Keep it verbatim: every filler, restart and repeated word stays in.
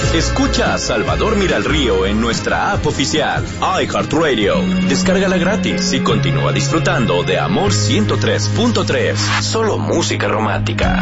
Escucha a Salvador Miralrío en nuestra app oficial, iHeartRadio. Descárgala gratis y continúa disfrutando de Amor ciento tres punto tres. Solo música romántica.